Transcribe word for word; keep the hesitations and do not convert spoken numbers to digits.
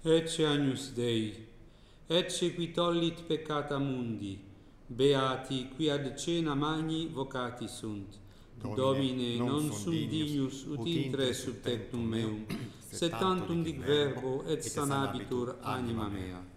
Ecce agnus Dei, ecce qui tollit peccata mundi, beati qui ad cena magni vocati sunt. Domine, non sum dignus ut intre sub tectum meum, sed tantum dic verbo et sanabitur anima mea.